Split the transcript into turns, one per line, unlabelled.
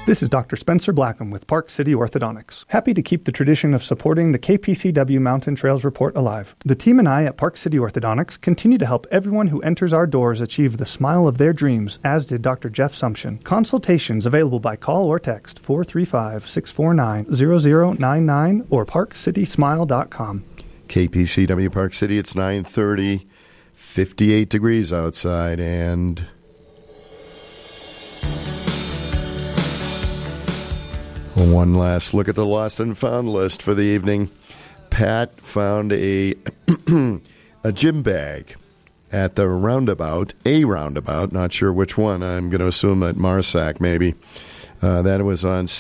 This is Dr. Spencer Blackham with Park City Orthodontics. Happy to keep the tradition of supporting the KPCW Mountain Trails Report alive. The team and I at Park City Orthodontics continue to help everyone who enters our doors achieve the smile of their dreams, as did Dr. Jeff Sumption. Consultations available by call or text 435-649-0099 or parkcitysmile.com.
KPCW Park City, it's 9:30, 58 degrees outside, and one last look at the lost and found list for the evening. Pat found a gym bag at the roundabout, not sure which one. I'm going to assume at Marsac maybe. That was on